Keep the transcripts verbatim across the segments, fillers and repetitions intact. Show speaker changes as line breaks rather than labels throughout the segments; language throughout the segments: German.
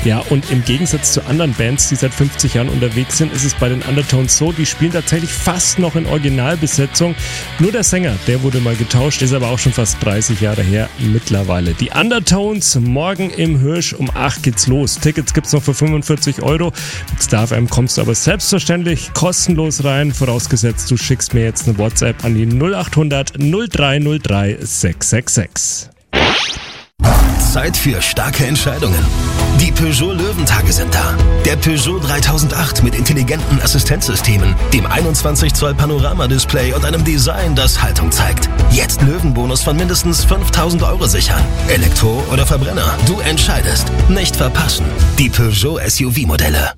Ja, und im Gegensatz zu anderen Bands, die seit fünfzig Jahren unterwegs sind, ist es bei den Undertones so, die spielen tatsächlich fast noch in Originalbesetzung. Nur der Sänger, der wurde mal getauscht, ist aber auch schon fast dreißig Jahre her mittlerweile. Die Undertones, morgen im Hirsch um acht geht's los. Tickets gibt's noch für fünfundvierzig Euro. Mit Star F M kommst du aber selbstverständlich kostenlos rein, vorausgesetzt du schickst mir jetzt eine WhatsApp an die null acht hundert null drei null drei sechs sechs sechs.
Zeit für starke Entscheidungen. Die Peugeot Löwentage sind da. Der Peugeot dreitausendacht mit intelligenten Assistenzsystemen, dem einundzwanzig Zoll Panoramadisplay und einem Design, das Haltung zeigt. Jetzt Löwenbonus von mindestens fünftausend Euro sichern. Elektro oder Verbrenner, du entscheidest. Nicht verpassen. Die Peugeot S U V-Modelle.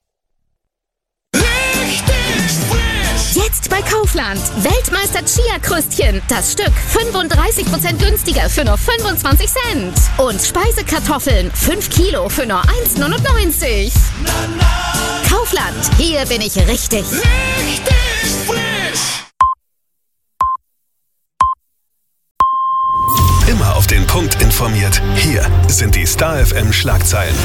Jetzt bei Kaufland. Weltmeister Chia-Krüstchen. Das Stück fünfunddreißig Prozent günstiger für nur fünfundzwanzig Cent. Und Speisekartoffeln fünf Kilo für nur eins neunundneunzig. Kaufland. Hier bin ich richtig. Richtig frisch.
Immer auf den Punkt informiert. Hier sind die Star F M Schlagzeilen.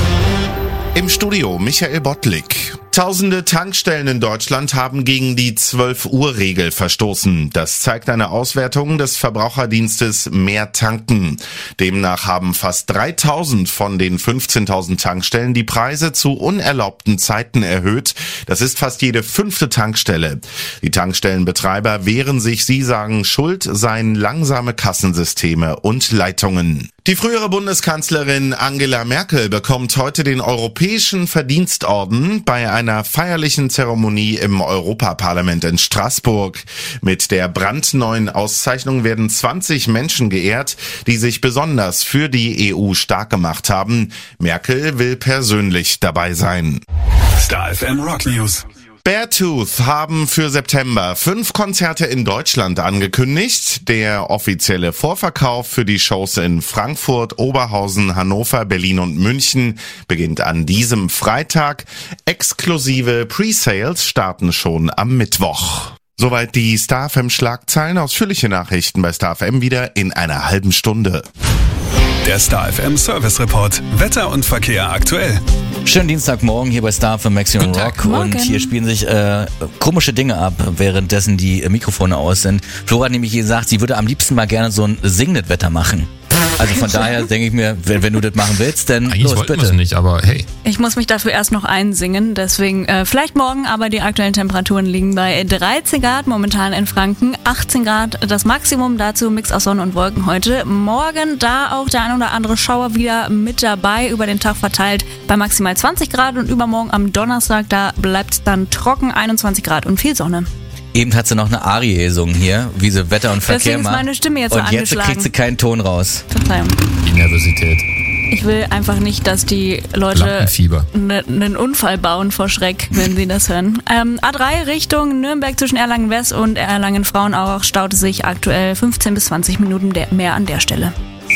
Im Studio Michael Bottlik. Tausende Tankstellen in Deutschland haben gegen die zwölf Uhr Regel verstoßen. Das zeigt eine Auswertung des Verbraucherdienstes Mehr Tanken. Demnach haben fast dreitausend von den fünfzehntausend Tankstellen die Preise zu unerlaubten Zeiten erhöht. Das ist fast jede fünfte Tankstelle. Die Tankstellenbetreiber wehren sich, sie sagen, schuld seien langsame Kassensysteme und Leitungen. Die frühere Bundeskanzlerin Angela Merkel bekommt heute den Europäischen Verdienstorden bei einer feierlichen Zeremonie im Europaparlament in Straßburg. Mit der brandneuen Auszeichnung werden zwanzig Menschen geehrt, die sich besonders für die E U stark gemacht haben. Merkel will persönlich dabei sein.
Star F M Rock News.
Beartooth haben für September fünf Konzerte in Deutschland angekündigt. Der offizielle Vorverkauf für die Shows in Frankfurt, Oberhausen, Hannover, Berlin und München beginnt an diesem Freitag. Exklusive Pre-Sales starten schon am Mittwoch. Soweit die Star F M Schlagzeilen. Ausführliche Nachrichten bei Star F M wieder in einer halben Stunde.
Der Star F M Service Report. Wetter und Verkehr aktuell.
Schönen Dienstagmorgen hier bei Star F M Maximum Rock. Und hier spielen sich äh, komische Dinge ab, währenddessen die äh, Mikrofone aus sind. Flora hat nämlich gesagt, sie würde am liebsten mal gerne so ein Signet-Wetter machen. Also von daher denke ich mir, wenn, wenn du das machen willst, dann
eigentlich
los,
wollten
bitte.
wir es nicht, aber hey.
Ich muss mich dafür erst noch einsingen, deswegen äh, vielleicht morgen, aber die aktuellen Temperaturen liegen bei dreizehn Grad momentan in Franken, achtzehn Grad das Maximum, dazu Mix aus Sonne und Wolken heute. Morgen da auch der ein oder andere Schauer wieder mit dabei, über den Tag verteilt bei maximal zwanzig Grad und übermorgen am Donnerstag, da bleibt es dann trocken, einundzwanzig Grad und viel Sonne.
Eben hat sie noch eine Arie gesungen hier, wie sie Wetter und Verkehr
Deswegen
macht.
ist meine Stimme jetzt so
und jetzt
angeschlagen.
kriegt sie keinen Ton raus.
Verzeihung.
Die Nervosität.
Ich will einfach nicht, dass die Leute
Lampenfieber.
einen Unfall bauen vor Schreck, wenn sie das hören. Ähm, A drei Richtung Nürnberg zwischen Erlangen-West und Erlangen-Frauenauer staut es sich aktuell fünfzehn bis zwanzig Minuten mehr an der Stelle.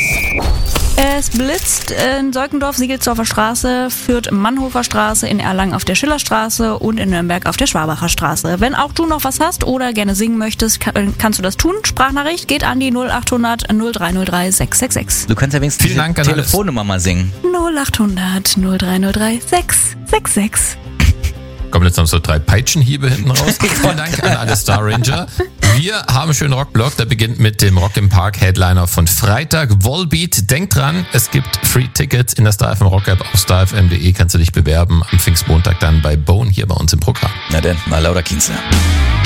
Es blitzt in Seukendorf, Siegelsdorfer Straße, Fürth-Mannhofer Straße, in Erlangen auf der Schillerstraße und in Nürnberg auf der Schwabacher Straße. Wenn auch du noch was hast oder gerne singen möchtest, kann, kannst du das tun. Sprachnachricht geht an die null acht hundert null drei null drei sechs sechs sechs.
Du kannst ja wenigstens
Vielen Dank
die
an
Telefonnummer mal singen.
null acht hundert null drei null drei sechs sechs sechs.
Kommen jetzt noch so drei Peitschenhiebe hinten raus. Vielen Dank an alle Star Ranger. Wir haben einen schönen Rockblock, der beginnt mit dem Rock im Park Headliner von Freitag, Volbeat. Denkt dran, es gibt Free Tickets in der Star F M Rock App auf star f m punkt de, kannst du dich bewerben. Am Pfingstmontag dann bei Bone hier bei uns im Programm.
Na denn, mal lauter Kienzler.